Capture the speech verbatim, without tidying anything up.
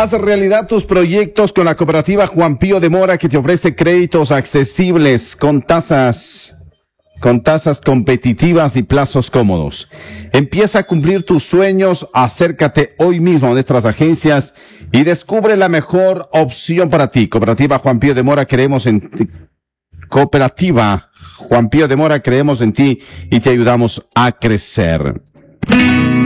Haz realidad tus proyectos con la cooperativa Juan Pío de Mora, que te ofrece créditos accesibles con tasas, con tasas competitivas y plazos cómodos. Empieza a cumplir tus sueños, acércate hoy mismo a nuestras agencias y descubre la mejor opción para ti. Cooperativa Juan Pío de Mora, creemos en ti. Cooperativa Juan Pío de Mora, creemos en ti y te ayudamos a crecer.